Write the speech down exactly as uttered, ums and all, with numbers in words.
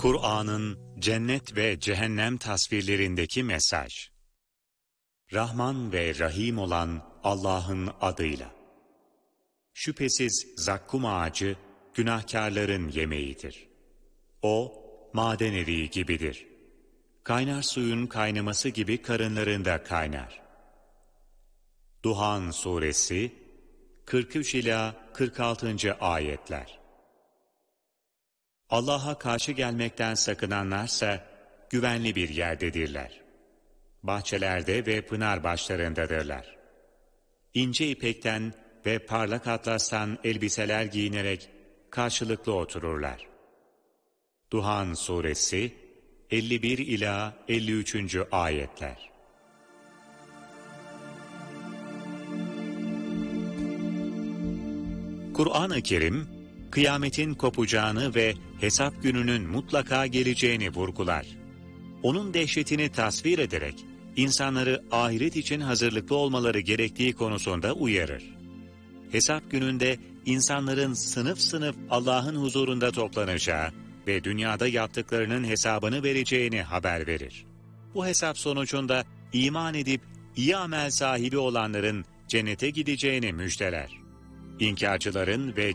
Kur'an'ın cennet ve cehennem tasvirlerindeki mesaj. Rahman ve Rahim olan Allah'ın adıyla. Şüphesiz zakkum ağacı günahkarların yemeğidir. O, maden eriği gibidir. Kaynar suyun kaynaması gibi karınlarında kaynar. Duhan Suresi kırk üç ila kırk altıncı ayetler. Allah'a karşı gelmekten sakınanlarsa güvenli bir yerdedirler. Bahçelerde ve pınar başlarındadırlar. İnce ipekten ve parlak atlastan elbiseler giyinerek karşılıklı otururlar. Duhan Suresi elli bir ila elli üçüncü ayetler. Kur'an-ı Kerim, kıyametin kopacağını ve hesap gününün mutlaka geleceğini vurgular. Onun dehşetini tasvir ederek, insanları ahiret için hazırlıklı olmaları gerektiği konusunda uyarır. Hesap gününde insanların sınıf sınıf Allah'ın huzurunda toplanacağı ve dünyada yaptıklarının hesabını vereceğini haber verir. Bu hesap sonucunda iman edip iyi amel sahibi olanların cennete gideceğini müjdeler. İnkarcıların ve